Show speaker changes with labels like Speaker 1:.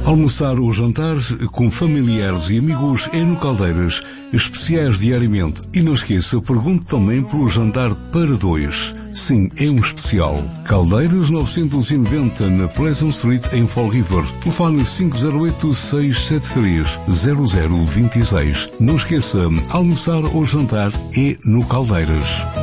Speaker 1: Almoçar ou jantar com familiares e amigos é no Caldeiras, especiais diariamente. E não esqueça, pergunte também pelo jantar para dois. Sim, é um especial. Caldeiras 990 na Pleasant Street em Fall River. Telefone 508-673-0026. Não esqueça, almoçar ou jantar é no Caldeiras.